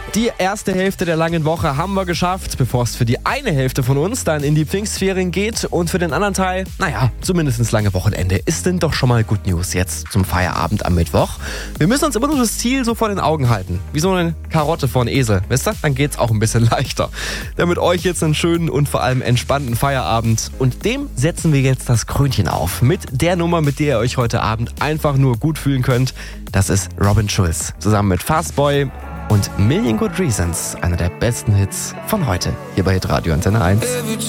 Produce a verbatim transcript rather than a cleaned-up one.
Die erste Hälfte der langen Woche haben wir geschafft, bevor es für die eine Hälfte von uns dann in die Pfingstferien geht. Und für den anderen Teil, naja, zumindest ins lange Wochenende, ist denn doch schon mal Good News jetzt zum Feierabend am Mittwoch. Wir müssen uns immer nur das Ziel so vor den Augen halten, wie so eine Karotte vor einen Esel, wisst ihr? Dann geht's auch ein bisschen leichter. Damit euch jetzt einen schönen und vor allem entspannten Feierabend. Und dem setzen wir jetzt das Krönchen auf mit der Nummer, mit der ihr euch heute Abend einfach nur gut fühlen könnt. Das ist Robin Schulz zusammen mit Fastboy und Million Good Reasons, einer der besten Hits von heute hier bei Hitradio Antenne eins.